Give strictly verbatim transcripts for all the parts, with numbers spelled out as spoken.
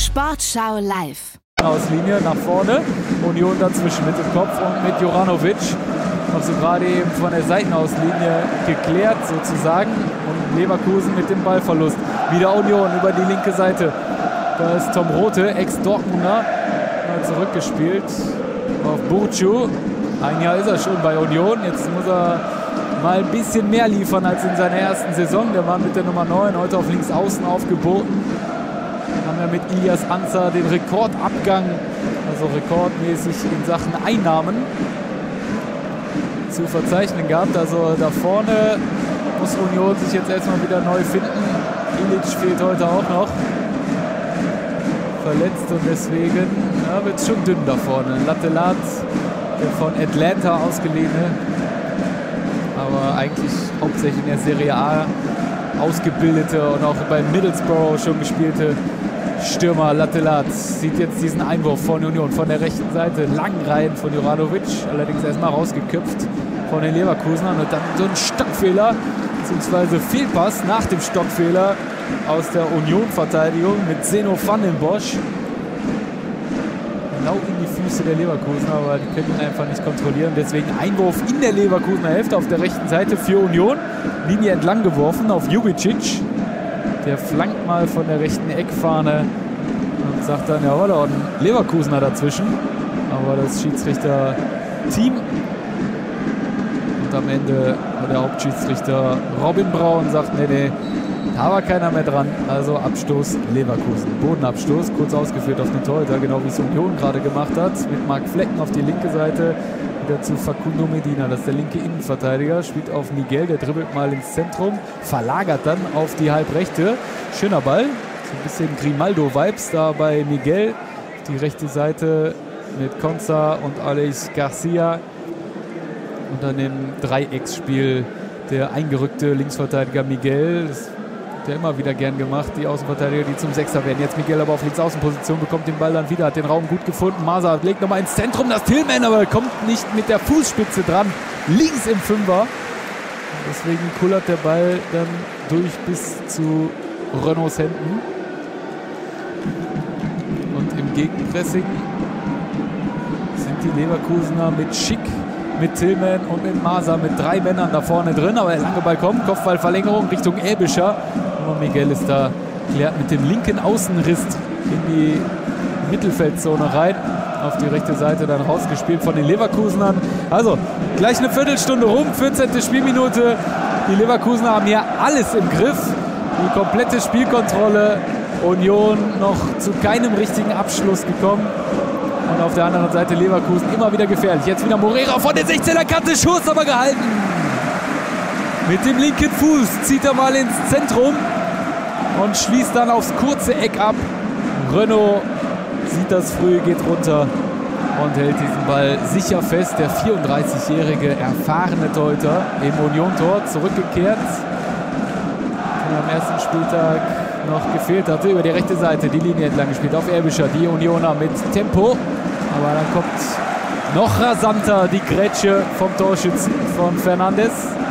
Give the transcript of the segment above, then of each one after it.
Sportschau live. Auslinie nach vorne, Union dazwischen mit dem Kopf und mit Juranovic. Noch so gerade eben von der Seitenauslinie geklärt sozusagen. Und Leverkusen mit dem Ballverlust. Wieder Union über die linke Seite. Da ist Tom Rothe, Ex-Dortmunder, mal zurückgespielt auf Burcu. Ein Jahr ist er schon bei Union. Jetzt muss er mal ein bisschen mehr liefern als in seiner ersten Saison. Der war mit der Nummer neun heute auf links außen aufgeboten. Haben wir mit Ilias Anza den Rekordabgang, also rekordmäßig in Sachen Einnahmen zu verzeichnen gehabt. Also da vorne muss Union sich jetzt erstmal wieder neu finden. Ilic fehlt heute auch noch. Verletzt und deswegen ja, wird es schon dünn da vorne. Lattelat, der von Atlanta ausgeliehene, aber eigentlich hauptsächlich in der Serie A ausgebildete und auch bei Middlesbrough schon gespielte Stürmer Lattelat sieht jetzt diesen Einwurf von Union von der rechten Seite lang rein von Juranovic, allerdings erstmal rausgeköpft von den Leverkusenern und dann so ein Stockfehler bzw. Fehlpass nach dem Stockfehler aus der Union-Verteidigung mit Zeno van den Bosch. Genau in die Füße der Leverkusener, aber die können ihn einfach nicht kontrollieren. Deswegen Einwurf in der Leverkusener Hälfte auf der rechten Seite für Union. Linie entlang geworfen auf Jubicic. Der flankt mal von der rechten Eckfahne und sagt dann, ja, war da ein Leverkusener dazwischen. Aber das Schiedsrichter-Team und am Ende der Hauptschiedsrichter Robin Braun sagt, nee, nee, da war keiner mehr dran. Also Abstoß Leverkusen. Bodenabstoß, kurz ausgeführt auf den Torhüter, genau wie es Union gerade gemacht hat. Mit Marc Flecken auf die linke Seite. Wieder zu Facundo Medina, das ist der linke Innenverteidiger, spielt auf Miguel, der dribbelt mal ins Zentrum, verlagert dann auf die Halbrechte. Schöner Ball, so ein bisschen Grimaldo-Vibes da bei Miguel. Die rechte Seite mit Konza und Alex Garcia. Und dann im Dreiecksspiel der eingerückte Linksverteidiger Miguel. Das der immer wieder gern gemacht, die Außenverteidiger, die zum Sechser werden. Jetzt Miguel aber auf Linksaußenposition, bekommt den Ball dann wieder, hat den Raum gut gefunden. Masa legt nochmal ins Zentrum, das Tillman, aber kommt nicht mit der Fußspitze dran. Links im Fünfer. Deswegen kullert der Ball dann durch bis zu Renaults Händen. Und im Gegenpressing sind die Leverkusener mit Schick, mit Tillman und mit Masa mit drei Männern da vorne drin. Aber der lange Ball kommt, Kopfballverlängerung Richtung Ebischer. Und Miguel ist da, klärt mit dem linken Außenriss in die Mittelfeldzone rein. Auf die rechte Seite dann rausgespielt von den Leverkusenern. Also gleich eine Viertelstunde rum, vierzehnte Spielminute. Die Leverkusener haben hier alles im Griff. Die komplette Spielkontrolle. Union noch zu keinem richtigen Abschluss gekommen. Und auf der anderen Seite Leverkusen immer wieder gefährlich. Jetzt wieder Moreira von der sechzehner Kante, Schuss aber gehalten. Mit dem linken Fuß zieht er mal ins Zentrum und schließt dann aufs kurze Eck ab. Renault sieht das früh, geht runter und hält diesen Ball sicher fest. Der vierunddreißigjährige erfahrene Torhüter im Union-Tor zurückgekehrt, der am ersten Spieltag noch gefehlt hatte, über die rechte Seite die Linie entlang gespielt auf Ebischer, die Unioner mit Tempo, aber dann kommt noch rasanter die Grätsche vom Torschützen von Fernandes.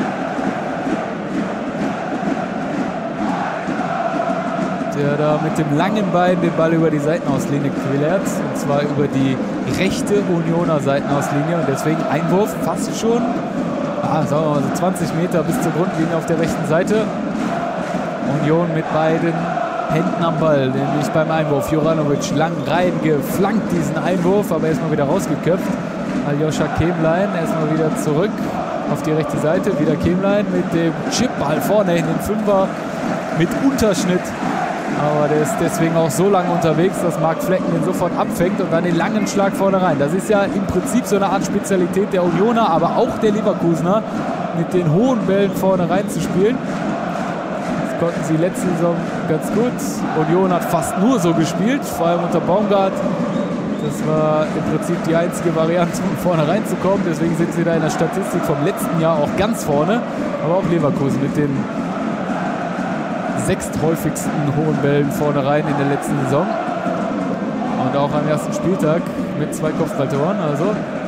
Der da mit dem langen Bein den Ball über die Seitenauslinie quillert, und zwar über die rechte Unioner Seitenauslinie und deswegen Einwurf fast schon ah, sagen wir mal so zwanzig Meter bis zur Grundlinie auf der rechten Seite. Union mit beiden Händen am Ball, nämlich beim Einwurf. Juranovic lang reingeflankt diesen Einwurf, aber erstmal wieder rausgeköpft. Aljoscha Kemlein erstmal wieder zurück auf die rechte Seite. Wieder Kemlein mit dem Chipball vorne in den Fünfer mit Unterschnitt. Aber der ist deswegen auch so lange unterwegs, dass Marc Flecken den sofort abfängt und dann den langen Schlag vorne rein. Das ist ja im Prinzip so eine Art Spezialität der Unioner, aber auch der Leverkusener, mit den hohen Bällen vorne rein zu spielen. Konnten sie letzte Saison ganz gut. Union hat fast nur so gespielt, vor allem unter Baumgart. Das war im Prinzip die einzige Variante, um vorne reinzukommen. Deswegen sind sie da in der Statistik vom letzten Jahr auch ganz vorne. Aber auch Leverkusen mit den sechsthäufigsten hohen Bällen vorne rein in der letzten Saison. Und auch am ersten Spieltag mit zwei Kopfballtoren. Also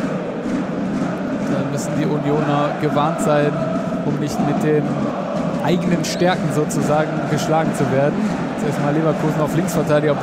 da müssen die Unioner gewarnt sein, um nicht mit den eigenen Stärken sozusagen geschlagen zu werden. Jetzt erstmal Leverkusen auf Linksverteidiger